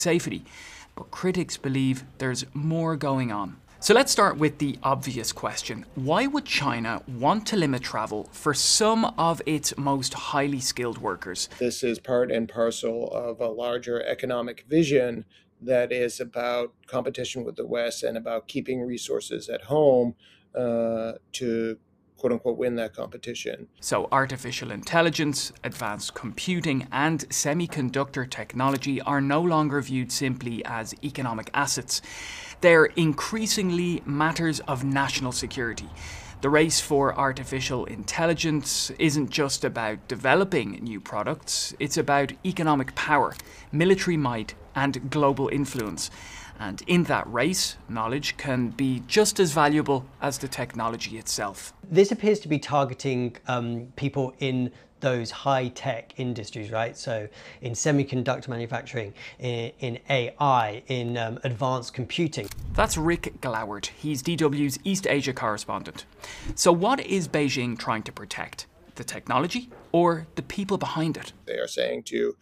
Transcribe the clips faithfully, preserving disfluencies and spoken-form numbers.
safety. But critics believe there's more going on. So let's start with the obvious question. Why would China want to limit travel for some of its most highly skilled workers? This is part and parcel of a larger economic vision that is about competition with the West and about keeping resources at home uh, to quote unquote win that competition. So artificial intelligence, advanced computing, and semiconductor technology are no longer viewed simply as economic assets. They're increasingly matters of national security. The race for artificial intelligence isn't just about developing new products, it's about economic power, military might, and global influence. And in that race, knowledge can be just as valuable as the technology itself. This appears to be targeting um, people in those high-tech industries, right? So in semiconductor manufacturing, in, in A I, in um, advanced computing. That's Rick Gloward. He's D W's East Asia correspondent. So what is Beijing trying to protect? The technology or the people behind it? They are saying to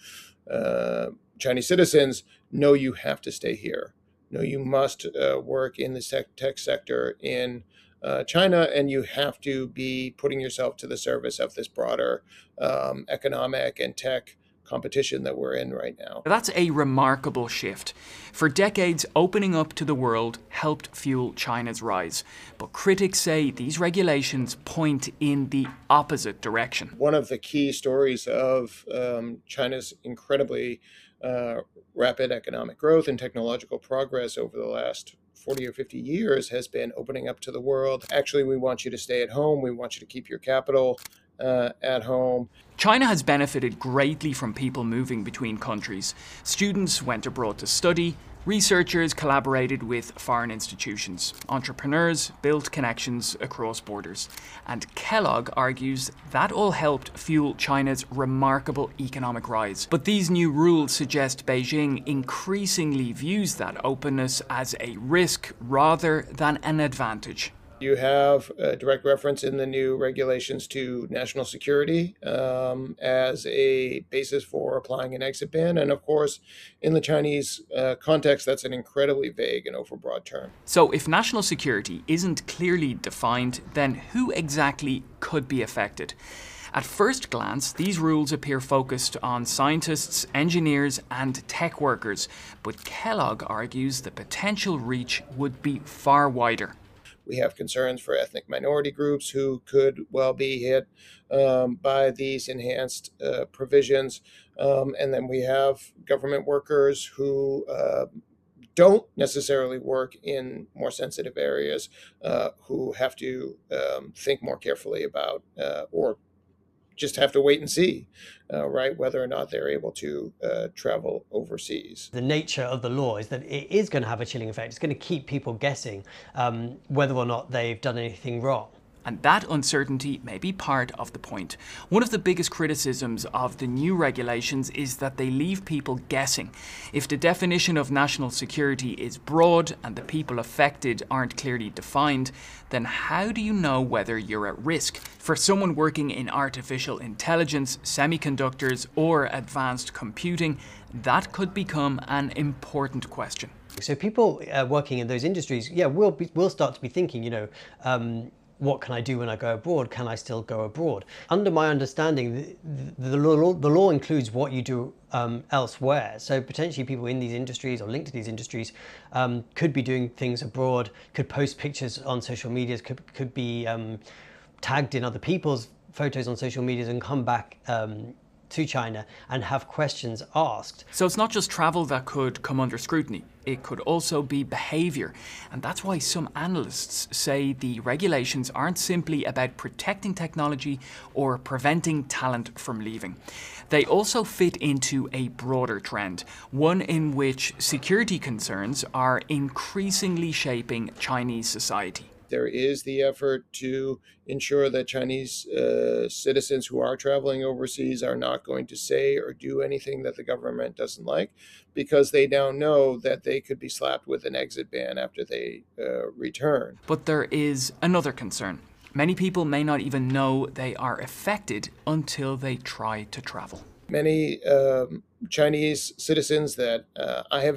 uh, Chinese citizens, no, you have to stay here. No, you must uh, work in the tech, tech sector in uh, China, and you have to be putting yourself to the service of this broader um, economic and tech competition that we're in right now. That's a remarkable shift. For decades, opening up to the world helped fuel China's rise. But critics say these regulations point in the opposite direction. One of the key stories of um, China's incredibly uh, rapid economic growth and technological progress over the last forty or fifty years has been opening up to the world. Actually, we want you to stay at home. We want you to keep your capital uh, at home. China has benefited greatly from people moving between countries. Students went abroad to study, researchers collaborated with foreign institutions, entrepreneurs built connections across borders. And Kellogg argues that all helped fuel China's remarkable economic rise. But these new rules suggest Beijing increasingly views that openness as a risk rather than an advantage. You have a direct reference in the new regulations to national security um, as a basis for applying an exit ban. And of course, in the Chinese uh, context, that's an incredibly vague and overbroad term. So if national security isn't clearly defined, then who exactly could be affected? At first glance, these rules appear focused on scientists, engineers, and tech workers. But Kellogg argues the potential reach would be far wider. We have concerns for ethnic minority groups who could well be hit um, by these enhanced uh, provisions. Um, and then we have government workers who uh, don't necessarily work in more sensitive areas, uh, who have to um, think more carefully about uh, or just have to wait and see, uh, right, whether or not they're able to uh, travel overseas. The nature of the law is that it is going to have a chilling effect. It's going to keep people guessing um, whether or not they've done anything wrong. And that uncertainty may be part of the point. One of the biggest criticisms of the new regulations is that they leave people guessing. If the definition of national security is broad and the people affected aren't clearly defined, then how do you know whether you're at risk? For someone working in artificial intelligence, semiconductors, or advanced computing, that could become an important question. So people uh, working in those industries, yeah, will be, will start to be thinking, you know, um, what can I do when I go abroad? Can I still go abroad? Under my understanding, the, the, law, the law includes what you do um, elsewhere. So potentially people in these industries or linked to these industries um, could be doing things abroad, could post pictures on social medias, could, could be um, tagged in other people's photos on social medias and come back um, to China and have questions asked. So it's not just travel that could come under scrutiny, it could also be behaviour. And that's why some analysts say the regulations aren't simply about protecting technology or preventing talent from leaving. They also fit into a broader trend, one in which security concerns are increasingly shaping Chinese society. There is the effort to ensure that Chinese uh, citizens who are traveling overseas are not going to say or do anything that the government doesn't like, because they now know that they could be slapped with an exit ban after they uh, return. But there is another concern. Many people may not even know they are affected until they try to travel. Many um, Chinese citizens that uh, I have